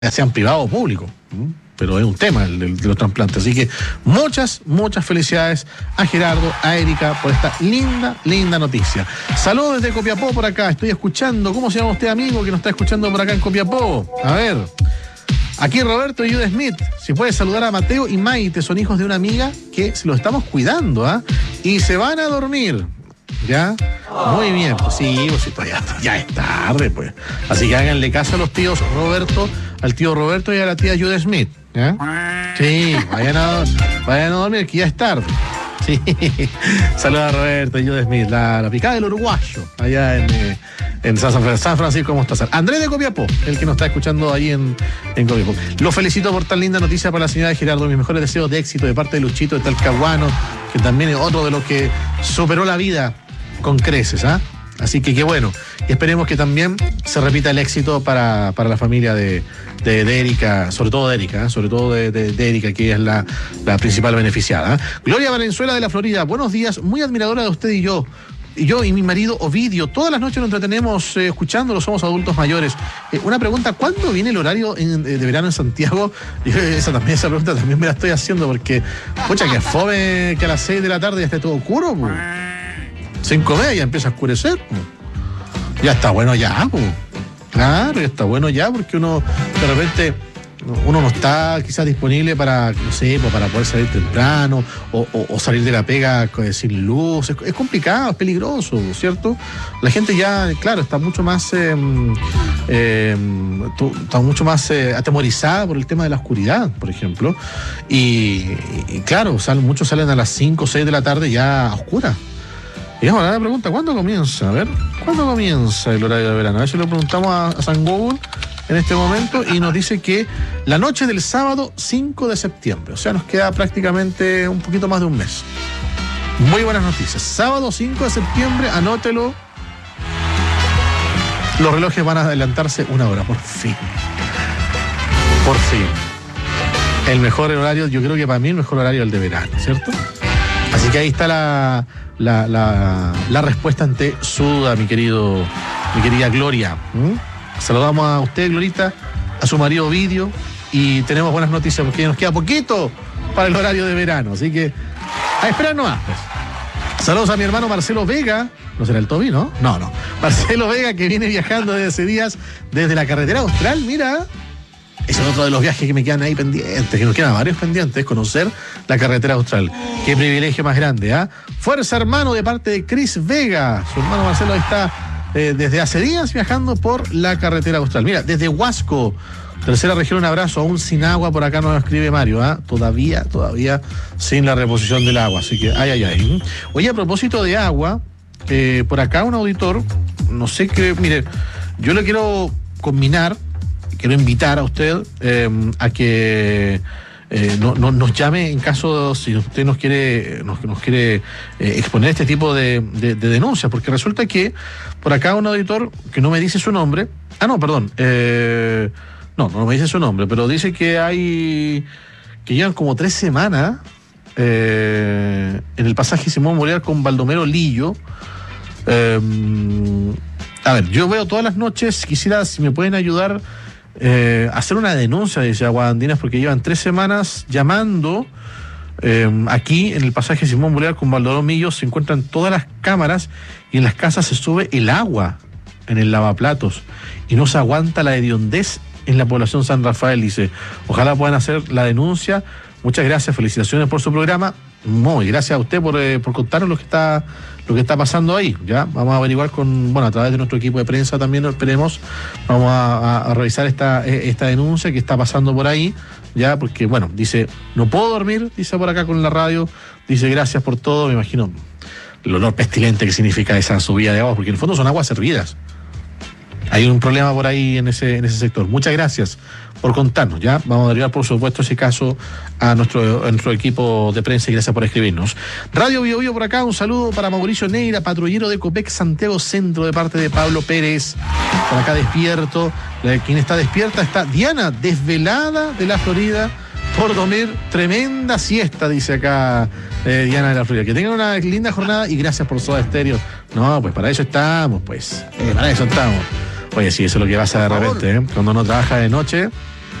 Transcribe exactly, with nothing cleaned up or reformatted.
sean privados o públicos, pero es un tema el de, de los trasplantes. Así que muchas, muchas felicidades a Gerardo, a Erika, por esta linda, linda noticia. Saludos desde Copiapó por acá, estoy escuchando. ¿Cómo se llama usted, amigo, que nos está escuchando por acá en Copiapó? A ver, aquí Roberto y Jude Smith. Si puede saludar a Mateo y Maite, son hijos de una amiga que se los estamos cuidando, ¿ah? ¿eh? Y se van a dormir. ¿Ya? Muy bien, pues sí, pues sí, ya, ya es tarde, pues. Así que háganle caso a los tíos Roberto, al tío Roberto y a la tía Jude Smith, ¿ya? Sí, vayan a, vayan a dormir, que ya es tarde. Sí. Saludos a Roberto y Jude Smith, la, la picada del uruguayo, allá en, eh, en San, San Francisco, ¿cómo estás? Andrés de Copiapó, el que nos está escuchando ahí en, en Copiapó. Lo felicito por tan linda noticia para la señora de Gerardo. Mis mejores deseos de éxito de parte de Luchito de Talcahuano, que también es otro de los que superó la vida con creces, ¿ah? ¿eh? Así que qué bueno. Y esperemos que también se repita el éxito para, para la familia de, de, de Erika, sobre todo de Erika, ¿eh? sobre todo de, de, de Erika, que ella es la, la principal beneficiada. ¿eh? Gloria Valenzuela de la Florida, buenos días, muy admiradora de usted y yo. Y yo y mi marido Ovidio, todas las noches nos entretenemos eh, escuchándolo, somos adultos mayores. Eh, una pregunta, ¿cuándo viene el horario en, de verano en Santiago? Yo, esa, también, esa pregunta también me la estoy haciendo porque, pucha, que fome que a las seis de la tarde ya esté todo oscuro, pues. Cinco media ya empieza a oscurecer. Ya está bueno ya, pues. Claro, ya está bueno ya, porque uno de repente uno no está quizás disponible para, no sé, pues para poder salir temprano o, o, o salir de la pega sin luz. Es, es complicado, es peligroso, ¿cierto? La gente ya, claro, está mucho más eh, eh, está mucho más eh, atemorizada por el tema de la oscuridad, por ejemplo. Y, y claro, salen, muchos salen a las cinco o seis de la tarde ya a oscuras. Y ahora la pregunta, ¿cuándo comienza? A ver, ¿cuándo comienza el horario de verano? A ver si lo preguntamos a, a San Google en este momento y nos dice que la noche del sábado cinco de septiembre. O sea, nos queda prácticamente un poquito más de un mes. Muy buenas noticias. Sábado cinco de septiembre, anótelo. Los relojes van a adelantarse una hora, por fin. Por fin. El mejor horario, yo creo que para mí el mejor horario es el de verano, ¿cierto? Así que ahí está la, la, la, la respuesta ante su duda, mi querido, mi querida Gloria. ¿Mm? Saludamos a usted, Glorita, a su marido Ovidio, y tenemos buenas noticias porque nos queda poquito para el horario de verano. Así que a esperar nomás, pues. Saludos a mi hermano Marcelo Vega. ¿No será el Toby, no? No, no. Marcelo Vega, que viene viajando desde hace días desde la carretera austral, mira. Ese es otro de los viajes que me quedan ahí pendientes, que nos quedan varios pendientes, conocer la carretera austral. Qué privilegio más grande, ¿ah? ¿eh? Fuerza, hermano, de parte de Chris Vega. Su hermano Marcelo está eh, desde hace días viajando por la carretera austral. Mira, desde Huasco, tercera región, un abrazo, aún sin agua, por acá nos escribe Mario, ¿ah? ¿eh? Todavía, todavía sin la reposición del agua, así que ay, ay, ay. Oye, a propósito de agua, eh, por acá un auditor, no sé qué, mire, yo le quiero combinar, quiero invitar a usted eh, a que eh, no, no, nos llame en caso, si usted nos quiere nos, nos quiere eh, exponer este tipo de, de, de denuncias, porque resulta que por acá un auditor que no me dice su nombre, ah no, perdón, eh, no, no me dice su nombre, pero dice que hay, que llevan como tres semanas eh, en el pasaje Simón Bolívar con Baldomero Lillo. Eh, a ver, yo veo todas las noches, quisiera si me pueden ayudar Eh, hacer una denuncia, dice Aguas Andinas, porque llevan tres semanas llamando eh, aquí en el pasaje Simón Bolívar con Baldomero Lillo. Se encuentran todas las cámaras y en las casas se sube el agua en el lavaplatos y no se aguanta la hediondez en la población San Rafael, dice. Ojalá puedan hacer la denuncia. Muchas gracias, felicitaciones por su programa. Muy gracias a usted por, eh, por contarnos lo que está lo que está pasando ahí. Ya vamos a averiguar con, bueno, a través de nuestro equipo de prensa también, esperemos, vamos a, a, a revisar esta, esta denuncia que está pasando por ahí, ya, porque bueno, dice, no puedo dormir, dice por acá con la radio, dice gracias por todo, me imagino el olor pestilente que significa esa subida de agua, porque en el fondo son aguas servidas. Hay un problema por ahí en ese, en ese sector. Muchas gracias por contarnos, ¿ya? Vamos a derivar, por supuesto, ese caso a nuestro, a nuestro equipo de prensa y gracias por escribirnos. Radio Bio Bio por acá, un saludo para Mauricio Neira, patrullero de Copec Santiago Centro, de parte de Pablo Pérez. Por acá despierto. La, quien está despierta está Diana, desvelada de la Florida, por dormir tremenda siesta, dice acá eh, Diana de la Florida. Que tengan una linda jornada y gracias por Soda Stereo. No, pues para eso estamos, pues. Eh, para eso estamos. Oye, sí, eso es lo que pasa de repente, ¿eh? Cuando uno trabaja de noche,